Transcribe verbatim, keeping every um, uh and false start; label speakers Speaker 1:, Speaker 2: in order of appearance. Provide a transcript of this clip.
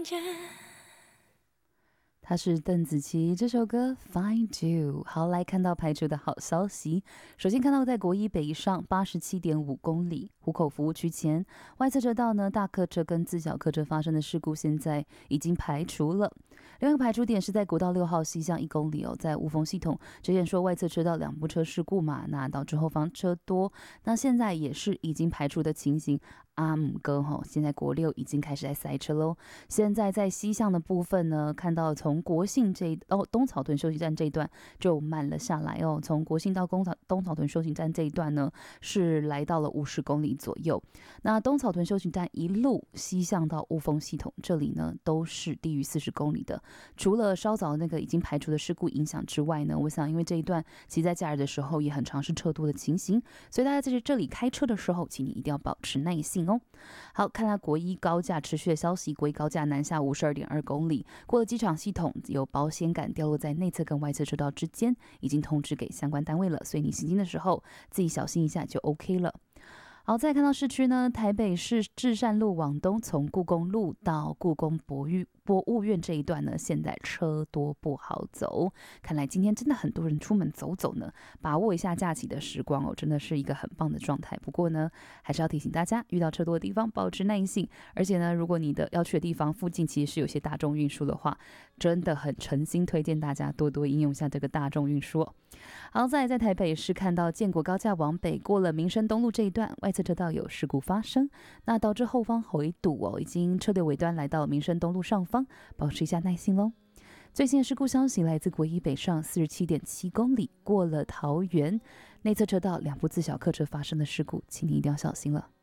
Speaker 1: 他是邓紫棋，这首歌 Find You。 好，来看到排除的好消息。首先看到在国一北上 八十七点五公里湖口服务区前外侧车道呢，大客车跟自小客车发生的事故现在已经排除了。另外一个排除点是在国道六号西向一公里哦，在无缝系统之前说外侧车道两部车事故嘛，那导致后方车多，那现在也是已经排除的情形。阿姆哥哈，现在国六已经开始在塞车喽。现在在西向的部分呢，看到从国信这哦东草屯休息站这一段就慢了下来哦。从国信到东草东草屯休息站这一段呢，是来到了五十公里左右。那东草屯休息站一路西向到雾峰系统，这里呢都是低于四十公里的。除了稍早那个已经排除的事故影响之外呢，我想因为这一段其实在假日的时候也很常是车多的情形，所以大家在这里开车的时候，请你一定要保持耐性哦。好，看来国一高架持续的消息，国一高架南下五十二点二公里，过了机场系统，有保险杆掉落在内侧跟外侧车道之间，已经通知给相关单位了，所以你行经的时候自己小心一下就 OK 了。好，再看到市区呢，台北市至善路往东，从故宫路到故宫博物博物院这一段呢，现在车多不好走。看来今天真的很多人出门走走呢，把握一下假期的时光哦，真的是一个很棒的状态。不过呢，还是要提醒大家，遇到车多的地方保持耐性。而且呢，如果你的要去的地方附近其实是有些大众运输的话，真的很诚心推荐大家多多应用一下这个大众运输哦。好，再来在台北市看到建国高架往北过了民生东路这一段，外侧车道有事故发生，那导致后方回堵哦，已经车流尾端来到民生东路上方，保持一下耐心咯。最新的事故消息来自国一北上 四十七点七公里，过了桃园内侧车道两部自小客车发生的事故，请你一定要小心了。